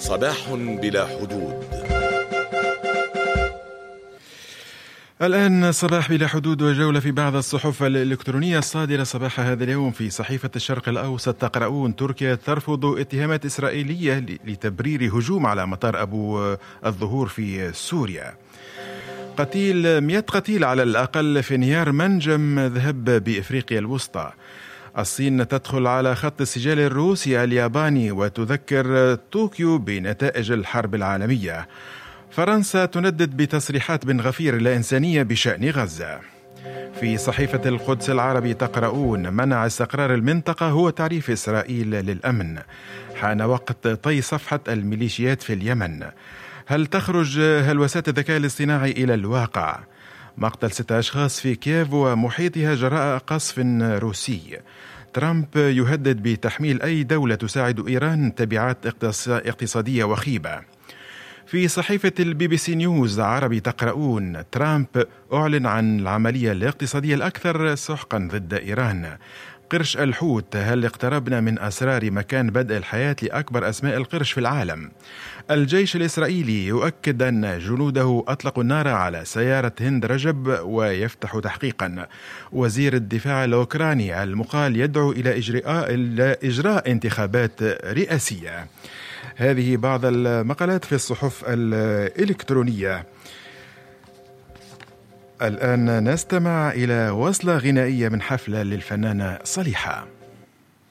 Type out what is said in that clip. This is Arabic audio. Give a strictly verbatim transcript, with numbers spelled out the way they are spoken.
صباح بلا حدود. الآن صباح بلا حدود وجولة في بعض الصحف الإلكترونية الصادرة صباح هذا اليوم. في صحيفة الشرق الأوسط تقرؤون: تركيا ترفض اتهامات إسرائيلية لتبرير هجوم على مطار أبو الظهور في سوريا. قتيل مئة قتيل على الأقل في انهيار منجم ذهب بإفريقيا الوسطى. الصين تدخل على خط السجال الروسي الياباني وتذكر طوكيو بنتائج الحرب العالمية. فرنسا تندد بتصريحات بن غفير لا إنسانية بشأن غزة. في صحيفة القدس العربي تقرؤون: منع استقرار المنطقة هو تعريف إسرائيل للأمن. حان وقت طي صفحة الميليشيات في اليمن. هل تخرج هلوسات الذكاء الاصطناعي إلى الواقع؟ مقتل ستة أشخاص في كييف ومحيطها جراء قصف روسي. ترامب يهدد بتحميل أي دولة تساعد إيران تبعات اقتصادية وخيبة. في صحيفة البي بي سي نيوز عربي تقرؤون: ترامب أعلن عن العملية الاقتصادية الأكثر سحقا ضد إيران. قرش الحوت: هل اقتربنا من أسرار مكان بدء الحياة لأكبر أسماء القرش في العالم؟ الجيش الإسرائيلي يؤكد أن جنوده أطلقوا النار على سيارة هند رجب ويفتح تحقيقا. وزير الدفاع الأوكراني المقال يدعو إلى إجراء, إلى إجراء انتخابات رئاسية. هذه بعض المقالات في الصحف الإلكترونية. الآن نستمع إلى وصلة غنائية من حفلة للفنانة صليحة.